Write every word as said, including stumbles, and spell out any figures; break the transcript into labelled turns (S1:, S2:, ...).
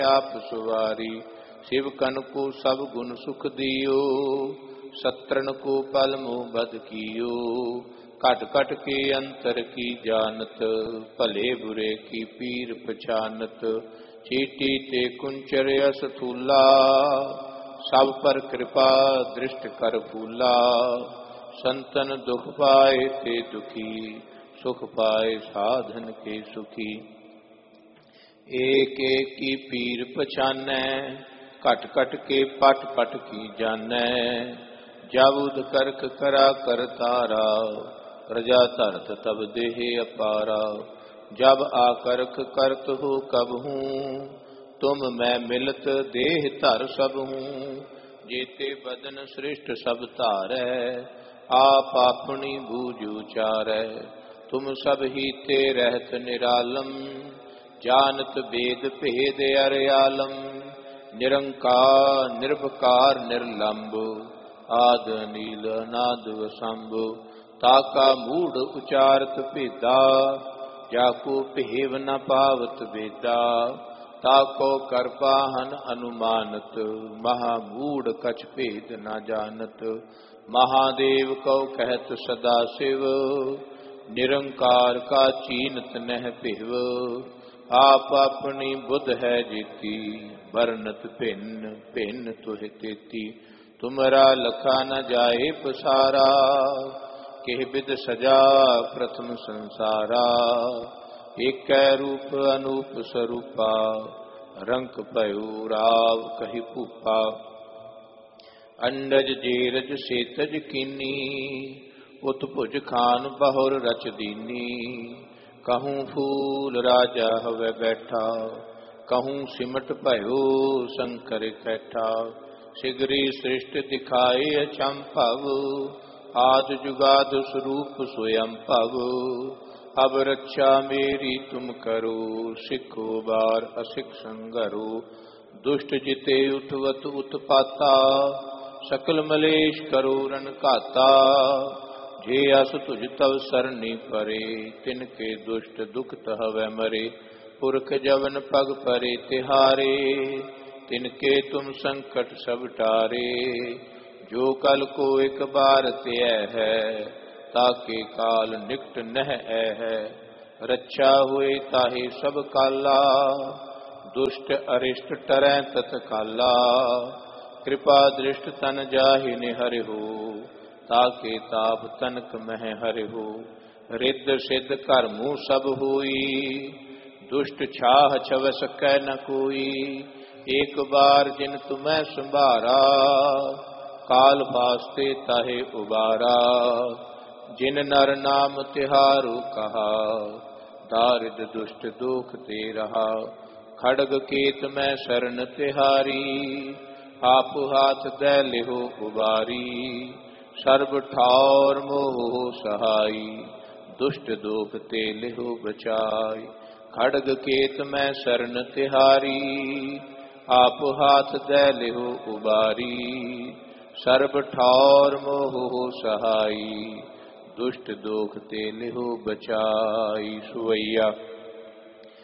S1: आप सुवारी। शिवकन को सब गुण सुख दियो, सत्रन को पल मुँह बद कियो। कट कट के अंतर की जानत, भले बुरे की पीर पछानत। चीटी ते कुंचर यस थूला, सब पर कृपा दृष्ट कर फूला। संतन दुख पाए ते दुखी, सुख पाए साधन के सुखी। एक एक की पीर पछानै, कट कट के पट पट की जानै। जब उद करक करा कर तारा, प्रजा धरत तब देह अपारा। जब आकरख करत हो कब हूँ, तुम मैं मिलत देह धर सब हूँ। जेते बदन श्रेष्ठ सब धारै, आप अपनी बूझ उचारै। तुम सब ही ते रहत निरालम, जानत वेद भेद अरयालम। निरंकार निर्भकार निर्लंब, आद नील नाद वसंभ। ताका मूढ़ उचारत भेदा, जाको भेव न पावत वेदा। ताको कर पाहन अनुमानत, महामूढ़ कछ भेद न जानत। महादेव को कहत सदा शिव, निरंकार का चीनत नह पिव। आप अपनी बुध है जीती, बरनत भिन्न भिन्न तुह तेती। तुमरा लखा न जाए पसारा, केह बिद सजा प्रथम संसारा। एक रूप अनूप स्वरूपा, रंक भयो राव कहि भूपा। अंडज जेरज सेतज कीनी, उत्भुज खान बहुर रच दीनी। कहूँ फूल राजा हवे बैठा, कहूँ सिमट भयो शंकर कैठा। सिगरी सृष्ट दिखाए अचंभव, आद जुगाद स्वरूप स्वयं भव। अब रक्षा मेरी तुम करो, सिखो बार असिख संगरो। दुष्ट जिते उठवत उत्पाता, सकल मलेश करो रन घाता। जे अस तुझ तव सरनी परे, तिनके दुष्ट दुख हवै मरे। पुरख जवन पग परे तिहारे, तिनके तुम संकट सब टारे। जो कल को एक बार त्यय है, ताके काल निकट नह है। रक्षा हुए ताहि सब काला, दुष्ट अरिष्ट टरै तत्काला। कृपा दृष्ट तन जाहि निहरि हो, ताके ताप तनक मह हरि हो। रिद्ध सिद्ध कर्मु सब होई, दुष्ट छाह छव सकै न कोई। एक बार जिन तुम्हें संभारा, काल वास्ते ताहे उबारा। जिन नर नाम तिहारू कहा, दारिद दुष्ट दुख ते रहा। खड़ग केत में शरण तिहारी, आप हाथ दे लिहो उबारी। सर्ब ठावर मोह सहाई, दुष्ट दुख ते लिहो बचाई। खड़ग केत में शरण तिहारी, आप हाथ दे लिहो उबारी। सर्ब ठावर मोह सहाई, दुष्ट दोख ते लिहो बचाई। सुवैया